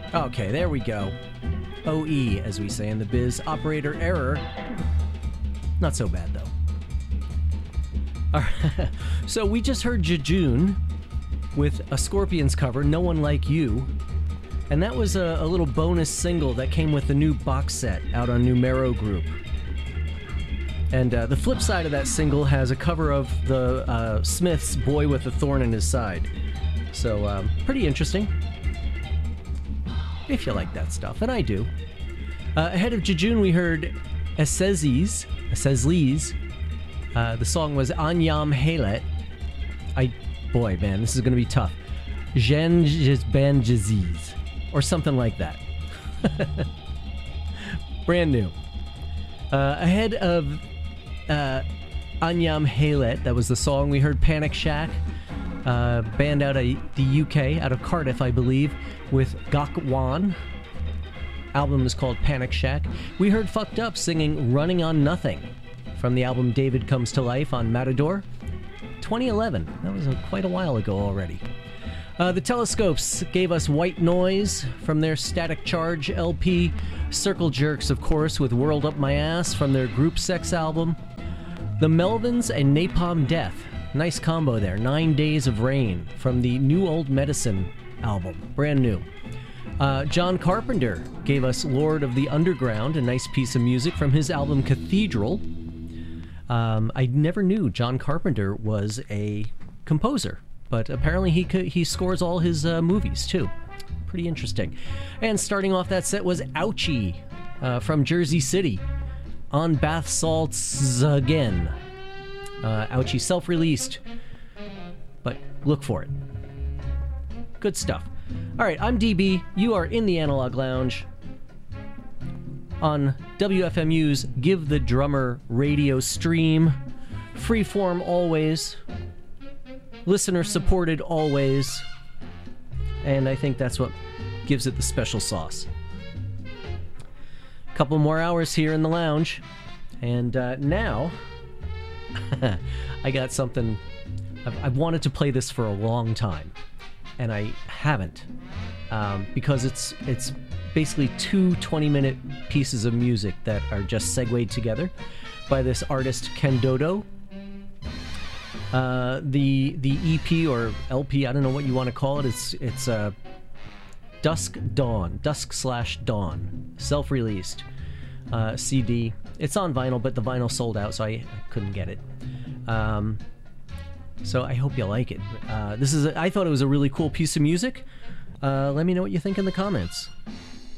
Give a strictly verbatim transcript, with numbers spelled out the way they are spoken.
Okay, there we go. O E, as we say in the biz. Operator error. Not so bad, though. All right. So we just heard Jejune with a Scorpions cover, No One Like You. And that was a, a little bonus single that came with the new box set out on Numero Group. And uh, the flip side of that single has a cover of the uh, Smiths' Boy with a Thorn in His Side. So, um, pretty interesting. If you like that stuff, and I do. Uh, ahead of Jejune, we heard Essezis, Essezlis. Uh, the song was Anyam Halet. I, boy, man, this is going to be tough. Jen Ban Jaziz, or something like that. Brand new. Uh, ahead of uh, Anyam Halet, that was the song, we heard Panic Shack, uh, band out of the U K, out of Cardiff, I believe, with Gok Wan. Album is called Panic Shack. We heard Fucked Up singing Running on Nothing from the album David Comes to Life on Matador. twenty eleven. That was a, quite a while ago already. Uh, the Telescopes gave us White Noise from their Static Charge L P. Circle Jerks, of course, with World Up My Ass from their Group Sex album. The Melvins and Napalm Death. Nice combo there. Nine Days of Rain from the New Old Medicine album. Brand new. Uh, John Carpenter gave us Lord of the Underground, a nice piece of music from his album Cathedral. Um, I never knew John Carpenter was a composer, but apparently he co- he scores all his uh, movies too. Pretty interesting. And starting off that set was Ouchie uh, from Jersey City on Bath Salts again. Uh, Ouchie self-released, but look for it. Good stuff. All right, I'm D B. You are in the Analog Lounge on W F M U's Give the Drummer radio stream. Freeform always. Listener supported always. And I think that's what gives it the special sauce. A couple more hours here in the lounge. And uh, now, I got something. I've, I've wanted to play this for a long time. And I haven't. Um, because it's it's basically two twenty-minute pieces of music that are just segued together by this artist Ken Dodo. Uh, the the E P or L P, I don't know what you want to call it. It's it's uh, Dusk Dawn, Dusk slash Dawn, self-released uh, C D. It's on vinyl, but the vinyl sold out, so I, I couldn't get it. Um, so I hope you like it. Uh, this is a, I thought it was a really cool piece of music. Uh, let me know what you think in the comments.